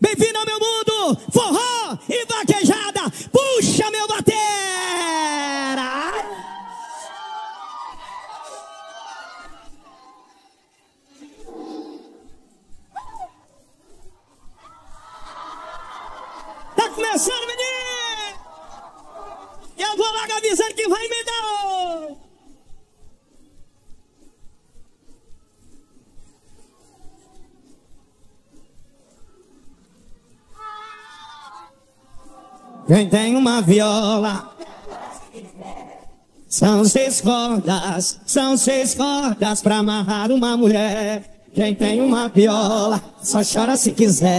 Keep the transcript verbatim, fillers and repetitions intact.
Bem-vindo ao meu mundo, forró e vaquejada. Puxa, meu batera! Tá começando, menino! E eu vou logo avisando que vai me dar. Quem tem uma viola, são seis cordas, são seis cordas pra amarrar uma mulher. Quem tem uma viola, só chora se quiser.